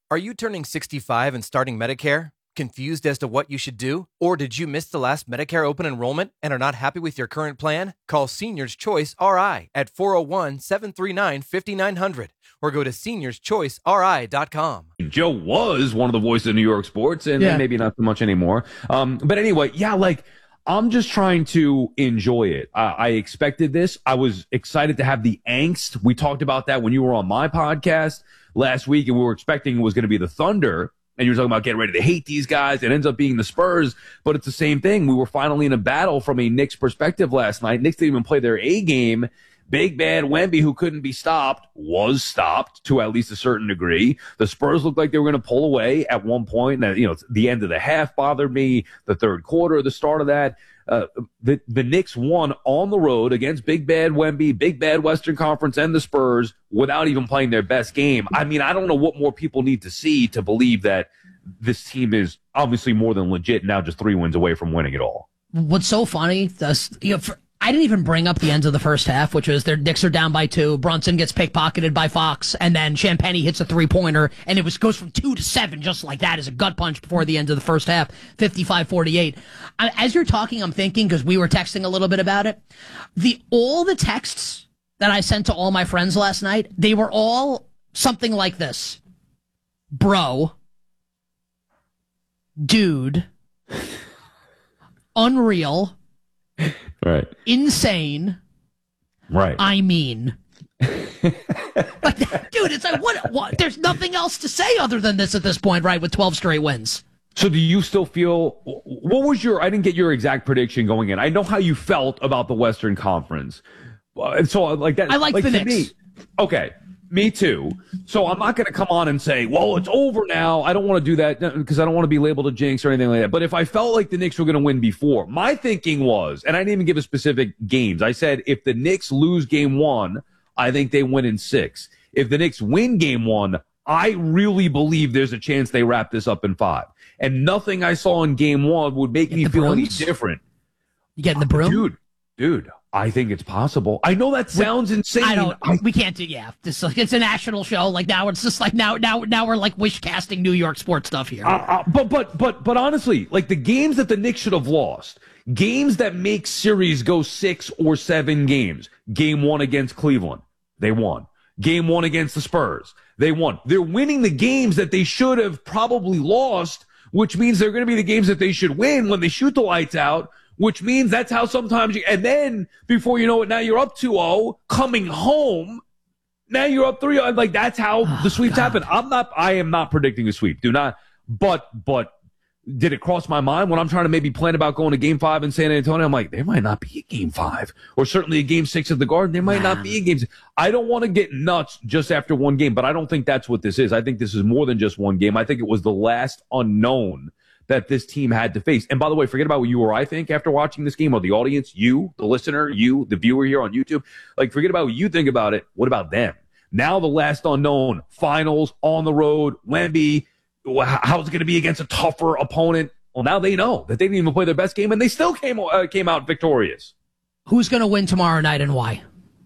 Are you turning 65 and starting Medicare? Confused as to what you should do? Or did you miss the last Medicare open enrollment and are not happy with your current plan? Call Seniors Choice RI at 401-739-5900 or go to seniorschoiceri.com. Joe was one of the voices of New York sports, and maybe not so much anymore. But anyway, I'm just trying to enjoy it. I expected this. I was excited to have the angst. We talked about that when you were on my podcast last week, and we were expecting it was going to be the Thunder. And you were talking about getting ready to hate these guys. It ends up being the Spurs, but it's the same thing. We were finally in a battle from a Knicks perspective last night. Knicks didn't even play their A game. Big bad Wemby, who couldn't be stopped, was stopped to at least a certain degree. The Spurs looked like they were going to pull away at one point. And, the end of the half bothered me. The third quarter, the start of that. The Knicks won on the road against Big Bad Wemby, Big Bad Western Conference, and the Spurs without even playing their best game. I mean, I don't know what more people need to see to believe that this team is obviously more than legit, now just 3 wins away from winning it all. What's so funny, I didn't even bring up the ends of the first half, which was their Knicks are down by 2. Brunson gets pickpocketed by Fox, and then Champagnie hits a 3-pointer, and it goes from 2 to 7 just like that as a gut punch before the end of the first half, 55-48. As you're talking, I'm thinking, because we were texting a little bit about it, all the texts that I sent to all my friends last night, they were all something like this. Bro. Dude. Unreal. Right. Insane. Right. I mean. Dude, it's like, what? There's nothing else to say other than this at this point, right, with 12 straight wins. So do you still feel, what was I didn't get your exact prediction going in. I know how you felt about the Western Conference. So like that. I like the Knicks. Me, okay. Me too. So I'm not going to come on and say, well, it's over now. I don't want to do that because I don't want to be labeled a jinx or anything like that. But if I felt like the Knicks were going to win before, my thinking was, and I didn't even give a specific games. I said, if the Knicks lose game 1, I think they win in 6. If the Knicks win game 1, I really believe there's a chance they wrap this up in 5. And nothing I saw in game 1 would make me feel any different. You getting the broom? Dude. I think it's possible. I know that sounds insane. We can't do. Yeah, it's a national show. Like now, it's just like now we're like wish casting New York sports stuff here. But honestly, like the games that the Knicks should have lost, games that make series go 6 or 7 games. Game 1 against Cleveland, they won. Game 1 against the Spurs, they won. They're winning the games that they should have probably lost, which means they're going to be the games that they should win when they shoot the lights out. Which means that's how sometimes and then before you know it, now you're up 2-0 coming home. Now you're up 3-0. Like that's how the sweeps happen. I am not predicting a sweep. Do not. But did it cross my mind when I'm trying to maybe plan about going to game 5 in San Antonio? I'm like, there might not be a game 5 or certainly a game 6 at the Garden. There might not be a game 6. I don't want to get nuts just after one game, but I don't think that's what this is. I think this is more than just one game. I think it was the last unknown that this team had to face. And by the way, forget about what you or I think after watching this game, or the audience, you, the listener, you, the viewer here on YouTube. Like, forget about what you think about it. What about them? Now the last unknown, finals, on the road, Wemby, how's it going to be against a tougher opponent? Well, now they know that they didn't even play their best game, and they still came out victorious. Who's going to win tomorrow night and why?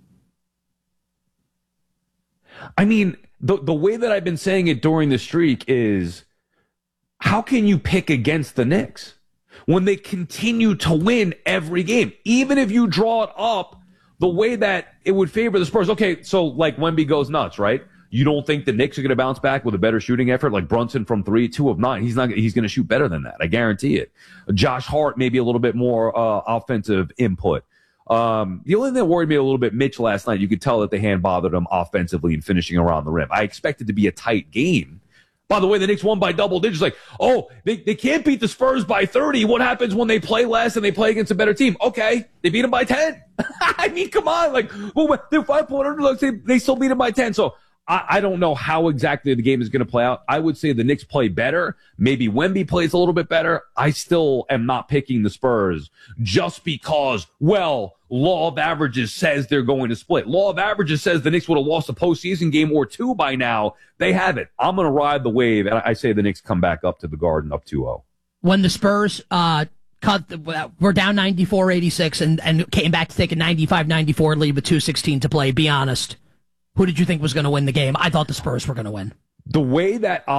I mean, the way that I've been saying it during the streak is, how can you pick against the Knicks when they continue to win every game? Even if you draw it up the way that it would favor the Spurs. Okay, so like Wemby goes nuts, right? You don't think the Knicks are going to bounce back with a better shooting effort like Brunson from 3, 2 of 9? He's going to shoot better than that. I guarantee it. Josh Hart, maybe a little bit more offensive input. The only thing that worried me a little bit, Mitch last night, you could tell that the hand bothered him offensively and finishing around the rim. I expected to be a tight game. By the way, the Knicks won by double digits. Like, they can't beat the Spurs by 30. What happens when they play less and they play against a better team? Okay, they beat them by 10. I mean, come on. Like, well, they're 5-point underdogs. They still beat them by 10. So I don't know how exactly the game is going to play out. I would say the Knicks play better. Maybe Wemby plays a little bit better. I still am not picking the Spurs just because, well, law of averages says they're going to split. Law of averages says the Knicks would have lost a postseason game or 2 by now. They haven't. I'm going to ride the wave, and I say the Knicks come back up to the Garden up 2-0. When the Spurs we're down 94-86 and came back to take a 95-94 lead with 2:16 to play, be honest. Who did you think was going to win the game? I thought the Spurs were going to win. The way that